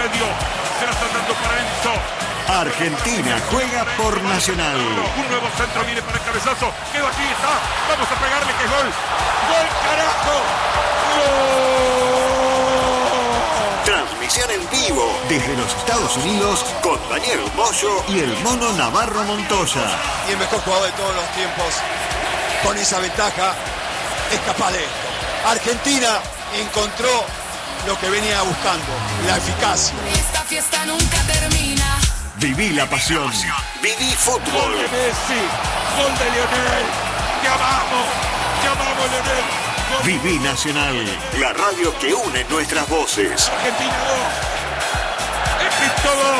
medio. Se la están dando para Enzo. Argentina juega por Nacional. Un nuevo centro viene para el cabezazo. Quedó aquí, está. Vamos a pegarle que es gol. ¡Gol, carajo! ¡Gol! Transmisión en vivo desde los Estados Unidos con Daniel Moyo y el Mono Navarro Montoya. Y el mejor jugador de todos los tiempos, con esa ventaja, es capaz de esto. Argentina encontró lo que venía buscando, la eficacia. Esta fiesta nunca termina. Viví la pasión. Viví Gol fútbol. de Messi. Gol de Lionel. Te amamos. Te amamos, Lionel. Gol de Viví Nacional. La radio que une nuestras voces. Argentina 2. Egipto 2.